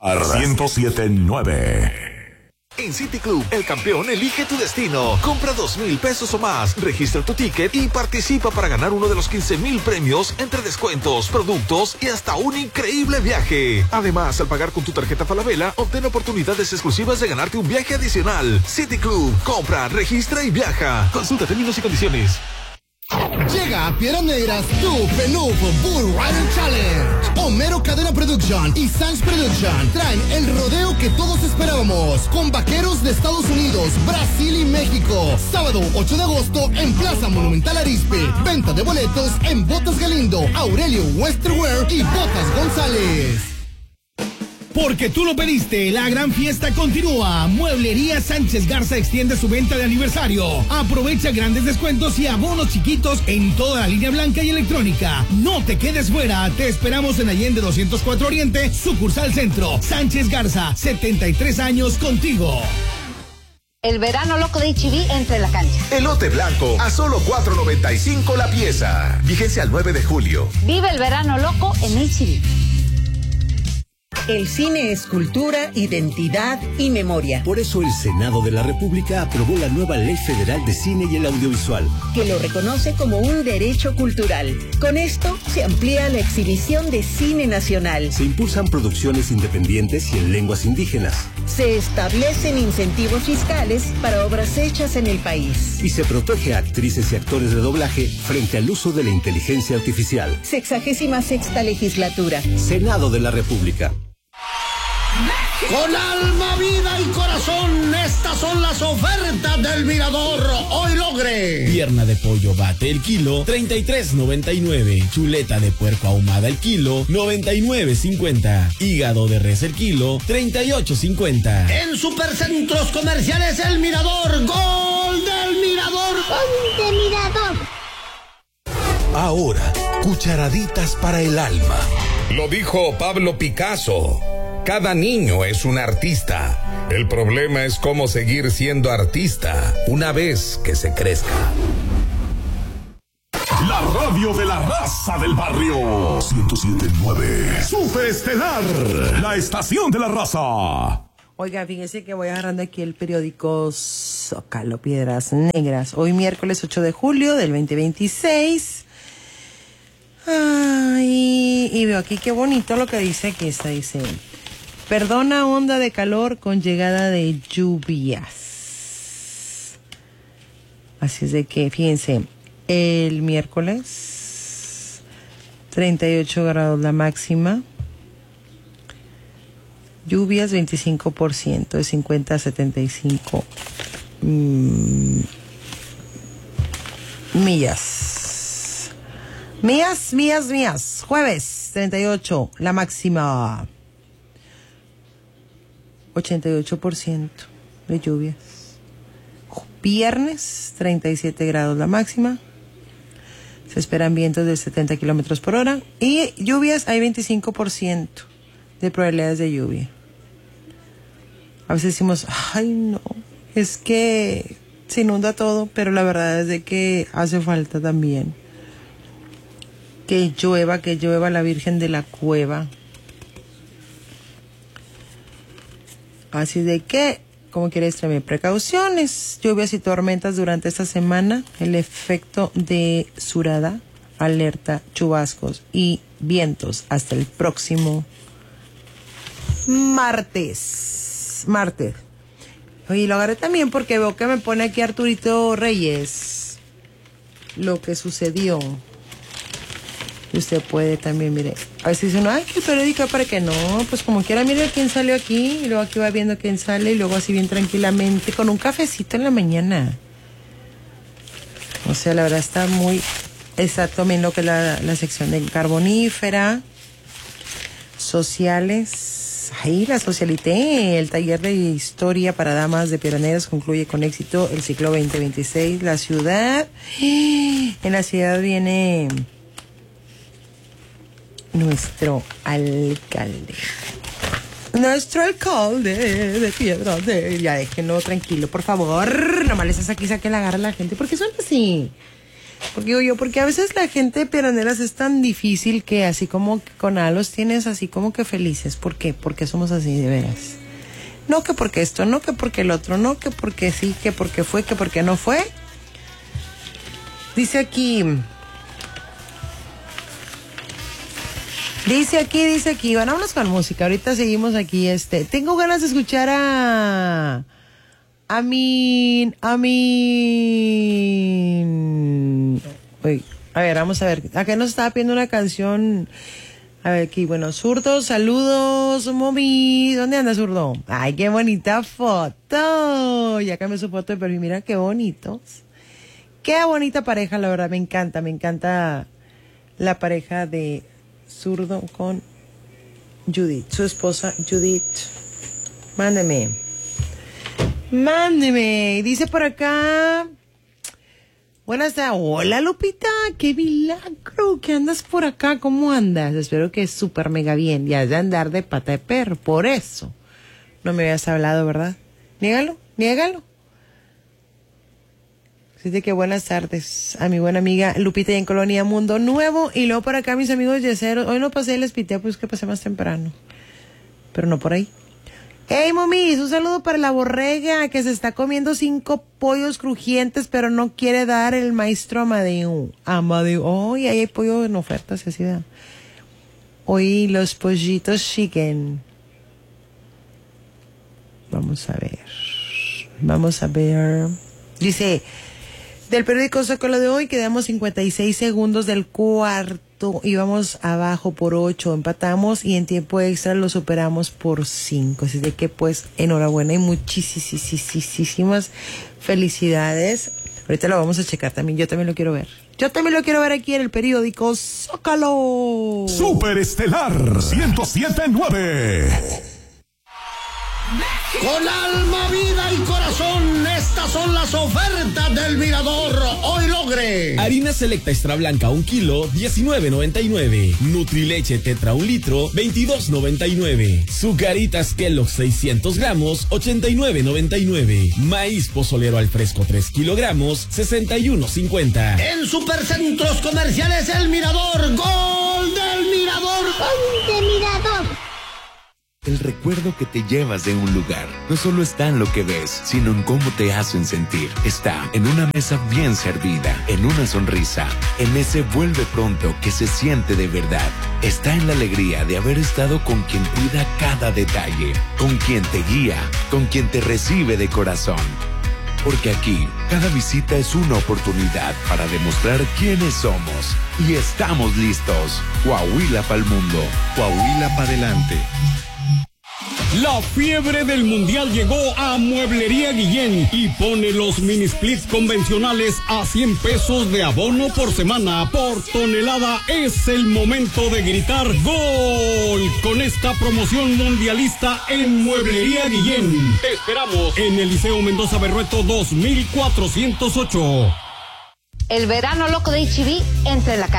107.9. En City Club, el campeón elige tu destino. Compra 2,000 pesos o más, registra tu ticket y participa para ganar uno de los 15,000 premios entre descuentos, productos y hasta un increíble viaje. Además, al pagar con tu tarjeta Falabella, obtén oportunidades exclusivas de ganarte un viaje adicional. City Club, compra, registra y viaja. Consulta términos y condiciones. Llega a Piedras Negras tu Penuv Bull Rider Challenge. Homero Cadena Production y Sands Production traen el rodeo que todos esperábamos, con vaqueros de Estados Unidos, Brasil y México. Sábado 8 de agosto en Plaza Monumental Arizpe. Venta de boletos en Botas Galindo, Aurelio Westerwear y Botas González. Porque tú lo pediste, la gran fiesta continúa. Mueblería Sánchez Garza extiende su venta de aniversario. Aprovecha grandes descuentos y abonos chiquitos en toda la línea blanca y electrónica. No te quedes fuera, te esperamos en Allende 204 Oriente, sucursal Centro. Sánchez Garza, 73 años contigo. El verano loco de H-E-B entre la cancha. Elote blanco a solo $4.95 la pieza. Vigencia al 9 de julio. Vive el verano loco en H-E-B. El cine es cultura, identidad y memoria. Por eso el Senado de la República aprobó la nueva Ley Federal de Cine y el Audiovisual, que lo reconoce como un derecho cultural. Con esto se amplía la exhibición de cine nacional. Se impulsan producciones independientes y en lenguas indígenas. Se establecen incentivos fiscales para obras hechas en el país. Y se protege a actrices y actores de doblaje frente al uso de la inteligencia artificial. 66ª legislatura. Senado de la República. Con alma, vida y corazón, estas son las ofertas del Mirador. Hoy logre. Pierna de pollo bate el kilo, 33.99. Chuleta de puerco ahumada el kilo, 99.50. Hígado de res el kilo, 38.50. En Supercentros Comerciales El Mirador, gol del Mirador. ¡Gol del Mirador! Ahora, cucharaditas para el alma. Lo dijo Pablo Picasso. Cada niño es un artista. El problema es cómo seguir siendo artista una vez que se crezca. La radio de la raza del barrio. 107.9. Superestelar. La estación de la raza. Oiga, fíjese que voy agarrando aquí el periódico Zócalo, Piedras Negras. Hoy miércoles 8 de julio del 2026. Ay, y veo aquí qué bonito lo que dice aquí. Dice: perdona onda de calor con llegada de lluvias. Así es de que, fíjense, el miércoles 38 grados la máxima. Lluvias 25%, de 50 a 75 millas. Millas. Jueves 38, la máxima. 88% de lluvias. Viernes 37 grados la máxima. Se esperan vientos de 70 kilómetros por hora. Y lluvias, hay 25% de probabilidades de lluvia. A veces decimos, ay no, es que se inunda todo, pero la verdad es de que hace falta también que llueva la Virgen de la Cueva. Así de que, como quiere extremar precauciones, lluvias y tormentas durante esta semana, el efecto de surada, alerta, chubascos y vientos hasta el próximo martes. Oye, lo agarré también porque veo que me pone aquí Arturito Reyes lo que sucedió. Y usted puede también, mire, a veces dicen, ay, qué periódico, para que no, pues como quiera, mire quién salió aquí, y luego aquí va viendo quién sale, y luego así bien tranquilamente, con un cafecito en la mañana. O sea, la verdad está muy exacto también lo que es la sección de carbonífera, sociales, ahí la socialité, el taller de historia para damas de Piedras Negras concluye con éxito el ciclo 2026, la ciudad, en la ciudad viene nuestro alcalde de Piedras Negras. Ya déjenlo tranquilo, por favor. Nomás les hace aquí, saque la garra a la gente, porque son así. Porque digo yo, porque a veces la gente de Piedras es tan difícil que así como que con A los tienes así como que felices. ¿Por qué? Porque somos así de veras. No que porque esto, no que porque el otro, no que porque sí, que porque fue, que porque no fue. Dice aquí, bueno, vámonos con música, ahorita seguimos aquí, tengo ganas de escuchar a uy, a ver, vamos a ver, acá nos estaba pidiendo una canción, a ver aquí, bueno, Zurdo, saludos, mami, ¿dónde anda Zurdo? Ay, qué bonita foto, ya cambió su foto de perfil, mira qué bonitos, qué bonita pareja, la verdad, me encanta la pareja de Zurdo con Judith, su esposa Judith. Mándeme. Dice por acá. Buenas tardes. Hola Lupita, qué milagro que andas por acá. ¿Cómo andas? Espero que súper mega bien. Ya has de andar de pata de perro. Por eso no me habías hablado, ¿verdad? Niégalo. Así que buenas tardes a mi buena amiga Lupita y en Colonia Mundo Nuevo. Y luego por acá mis amigos yeseros. Hoy no pasé y les pité, pues que pasé más temprano. Pero no por ahí. Hey, momis, un saludo para la borrega que se está comiendo 5 pollos crujientes, pero no quiere dar el maestro Amadeo. Hoy ahí hay pollo en ofertas, así da. Hoy los pollitos chicken. Vamos a ver. Dice... Del periódico Zócalo de hoy quedamos 56 segundos del cuarto y vamos abajo por 8, empatamos y en tiempo extra lo superamos por 5. Así de que pues enhorabuena y muchísimas felicidades. Ahorita lo vamos a checar también, yo también lo quiero ver. Aquí en el periódico Zócalo. Superestelar 107.9. Con alma, vida y corazón, estas son las ofertas del Mirador. Hoy logre. Harina selecta extra blanca 1 kilo, $19.99. Nutrileche tetra 1 litro, $22.99. Zucaritas Kellogg's 600 gramos, $89.99. Maíz pozolero al fresco 3 kilogramos, $61.50. En Supercentros Comerciales El Mirador, gol del Mirador. ¡Gol del Mirador! El recuerdo que te llevas de un lugar no solo está en lo que ves, sino en cómo te hacen sentir. Está en una mesa bien servida, en una sonrisa, en ese vuelve pronto que se siente de verdad. Está en la alegría de haber estado con quien cuida cada detalle, con quien te guía, con quien te recibe de corazón. Porque aquí, cada visita es una oportunidad para demostrar quiénes somos. Y estamos listos. Coahuila pa'l mundo. Coahuila pa' adelante. La fiebre del mundial llegó a Mueblería Guillén y pone los mini splits convencionales a 100 pesos de abono por semana. Por tonelada es el momento de gritar ¡gol! Con esta promoción mundialista en Mueblería Guillén. Te esperamos en Eliseo Mendoza Berrueto 2408. El verano loco de HB entre la calle.